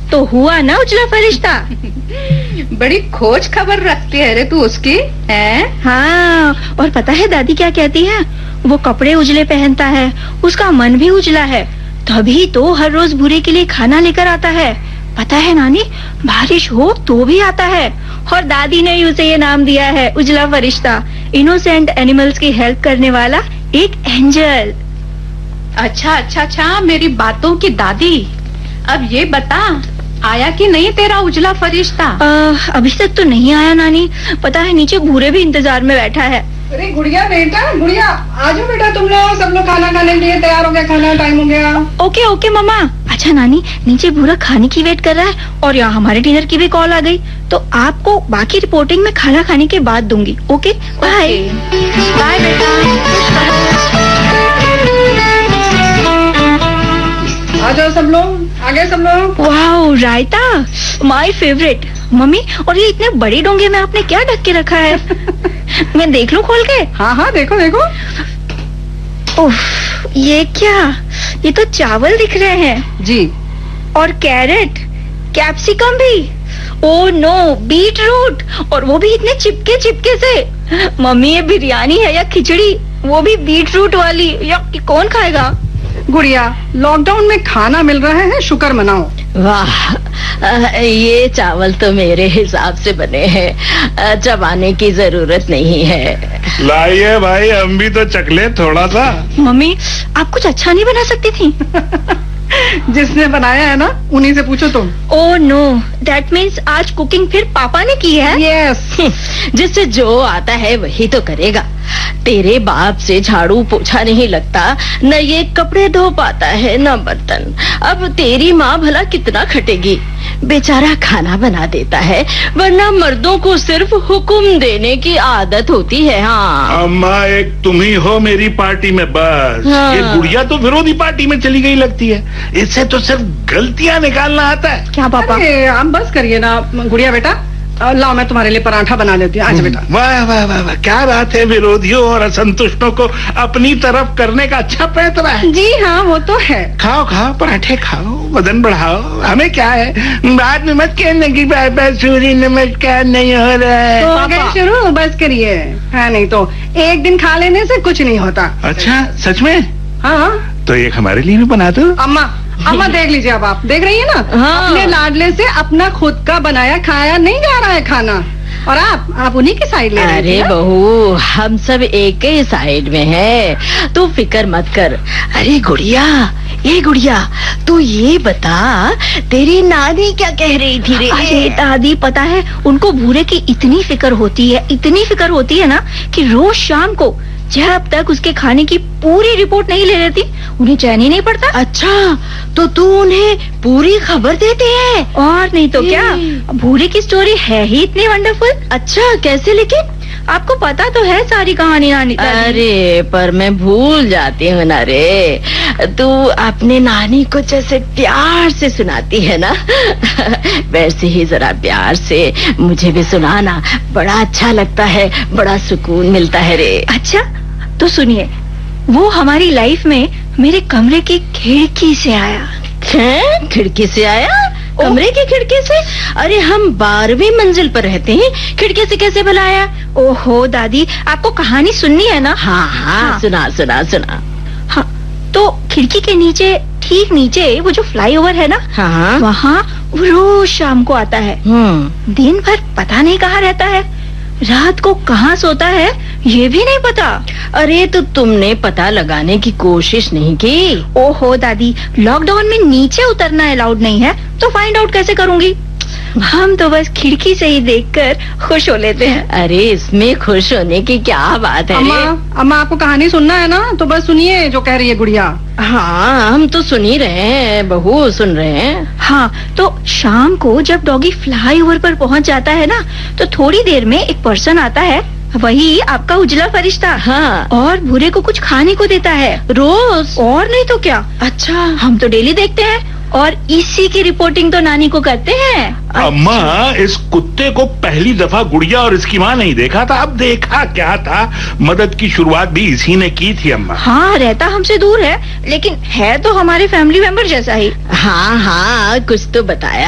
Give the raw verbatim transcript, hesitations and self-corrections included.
तो हुआ ना उजला फरिश्ता। बड़ी खोज खबर रखती है रे तू उसकी, है? हाँ, और पता है दादी क्या कहती है? वो कपड़े उजले पहनता है, उसका मन भी उजला है, तभी तो हर रोज भूरे के लिए खाना लेकर आता है। पता है नानी, बारिश हो तो भी आता है। और दादी ने उसे ये नाम दिया है उजला फरिश्ता, इनोसेंट एनिमल्स की हेल्प करने वाला एक एंजल। अच्छा अच्छा अच्छा, मेरी बातों की दादी। अब ये बता, आया कि नहीं तेरा उजला फरिश्ता? आ, अभी तक तो नहीं आया नानी, पता है नीचे भूरे भी इंतजार में बैठा है। अरे गुड़िया बेटा, गुड़िया आ जाओ बेटा, तुम लोग सब लोग खाना खाने के लिए तैयार हो गया, खाना टाइम हो गया। ओके ओके मम्मा। अच्छा नानी, नीचे भूरा खाने की वेट कर रहा है और यहाँ हमारे डिनर की भी कॉल आ गई, तो आपको बाकी रिपोर्टिंग में खाना खाने के बाद दूंगी। ओके बाय बाय बेटा। आ जाओ सब लोग, आ गए सब लोग। Wow, raita my favourite. Mummy, और ये इतने बड़े डोंगे में आपने क्या ढक के रखा है? मैं देख लूं खोल के? हाँ हाँ देखो देखो। उफ, ये क्या? ये तो चावल दिख रहे हैं जी। और कैरेट, कैप्सिकम भी। ओ नो, बीट रूट, और वो भी इतने चिपके चिपके से। मम्मी, ये बिरयानी है या खिचड़ी? वो भी बीट रूट वाली। या कौन खाएगा? गुड़िया, लॉकडाउन में खाना मिल रहा है, शुक्र मनाओ। वाह, ये चावल तो मेरे हिसाब से बने हैं, चबाने की जरूरत नहीं है। लाइए भाई, हम भी तो चखले थोड़ा सा। मम्मी, आप कुछ अच्छा नहीं बना सकती थी? जिसने बनाया है ना, उन्हीं से पूछो तुम। ओह नो, दैट मीन्स आज कुकिंग फिर पापा ने की है? यस। जिससे जो आता है वही तो करेगा। तेरे बाप से झाड़ू पोछा नहीं लगता, न ये कपड़े धो पाता है, न बर्तन। अब तेरी माँ भला कितना खटेगी? बेचारा खाना बना देता है, वरना मर्दों को सिर्फ हुक्म देने की आदत होती है। हाँ अम्मा, एक तुम ही हो मेरी पार्टी में, बस। हाँ। ये गुड़िया तो विरोधी पार्टी में चली गई लगती है, इससे तो सिर्फ गलतियां निकालना आता है। क्या पापा? अरे आप बस करिए ना गुड़िया बेटा, लाओ मैं तुम्हारे लिए पराठा बना देती हूँ। आज बेटा। वाह वाह वाह वाह, क्या बात है, विरोधियों और असंतुष्टों को अपनी तरफ करने का अच्छा पैतरा है। जी हाँ, वो तो है। खाओ खाओ, पराठे खाओ, वजन बढ़ाओ, हमें क्या है। बाद में मत कहने की बाय बाय सूरी नमस्कार नहीं हो रहा है। तो गए शुरू, बस करिए। हाँ, नहीं तो एक दिन खा लेने से कुछ नहीं होता। अच्छा, सच में? हाँ, तो एक हमारे लिए भी बना दो। अम्मा अम्मा देख लीजिए, अब आप देख रही है ना। हाँ। अपने लाडले से अपना खुद का बनाया खाया नहीं जा रहा है खाना, और आप आप उन्हीं की साइड ले रही अरे थी ना? बहू, हम सब एक ही साइड में हैं, तू फिक्र मत कर। अरे गुड़िया, ये गुड़िया, तू ये बता, तेरी नानी क्या कह रही थी रे? अरे दादी, पता है उनको भूरे की इतनी फिक्र होती है, इतनी फिक्र होती है ना, कि रोज शाम को जब तक उसके खाने की पूरी रिपोर्ट नहीं ले लेती, उन्हें चैन ही नहीं पड़ता। अच्छा, तो तू उन्हें पूरी खबर देते हैं? और नहीं तो क्या, भूरे की स्टोरी है ही इतनी वंडरफुल। अच्छा, कैसे लेकिन? आपको पता तो है सारी कहानी नानी दादी। अरे पर मैं भूल जाती हूँ ना रे, तू अपने नानी को जैसे प्यार से सुनाती है ना, वैसे ही जरा प्यार से मुझे भी सुनाना, बड़ा अच्छा लगता है, बड़ा सुकून मिलता है रे। अच्छा तो सुनिए, वो हमारी लाइफ में मेरे कमरे की खिड़की से आया। हैं? खिड़की से आया? कमरे की खिड़की से? अरे हम बारहवीं मंजिल पर रहते हैं, खिड़की से कैसे भला आया? ओहो दादी, आपको कहानी सुननी है ना? हाँ हाँ, हाँ। सुना सुना सुना। हाँ, तो खिड़की के नीचे, ठीक नीचे वो जो फ्लाईओवर है ना, हाँ, वहाँ वो रोज शाम को आता है। हम्म, दिन भर पता नहीं कहाँ रहता है, रात को कहाँ सोता है ये भी नहीं पता। अरे तो तुमने पता लगाने की कोशिश नहीं की? ओहो दादी, लॉकडाउन में नीचे उतरना अलाउड नहीं है, तो फाइंड आउट कैसे करूँगी? हम तो बस खिड़की से ही देखकर खुश हो लेते हैं। अरे इसमें खुश होने की क्या बात है अम्मा रे? अम्मा आपको कहानी सुनना है ना, तो बस सुनिए जो कह रही है गुड़िया। हाँ, हम तो सुन ही रहे हैं बहू, सुन रहे हैं। हाँ, तो शाम को जब डॉगी फ्लाईओवर पर पहुंच जाता है ना, तो थोड़ी देर में एक पर्सन आता है, वही आपका उजला फरिश्ता। हाँ, और भूरे को कुछ खाने को देता है रोज? और नहीं तो क्या। अच्छा, हम तो डेली देखते हैं, और इसी की रिपोर्टिंग तो नानी को करते हैं। अम्मा, इस कुत्ते को पहली दफा गुड़िया और इसकी माँ नहीं देखा था, अब देखा क्या था। मदद की शुरुआत भी इसी ने की थी अम्मा। हाँ, रहता हमसे दूर है, लेकिन है तो हमारे फैमिली मेंबर जैसा ही। हाँ हाँ, कुछ तो बताया